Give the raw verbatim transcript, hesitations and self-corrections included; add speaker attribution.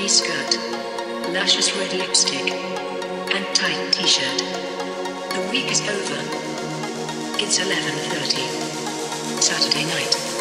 Speaker 1: skirt, luscious red lipstick, and tight t-shirt. The week is over. It's eleven thirty. Saturday night.